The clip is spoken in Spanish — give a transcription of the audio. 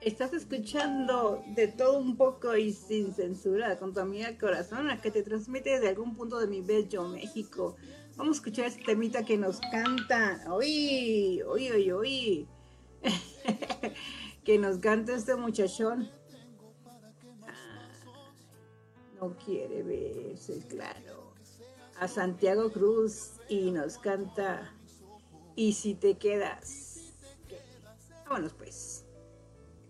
Estás escuchando de todo un poco y sin censura con tu amiga Corazón, a que te transmite de algún punto de mi bello México. Vamos a escuchar este temita que nos canta. ¡Uy! ¡Uy, uy, uy! Que nos canta este muchachón. Ah, no quiere verse, claro. A Santiago Cruz y nos canta. ¿Y si te quedas? ¿Qué? Vámonos pues.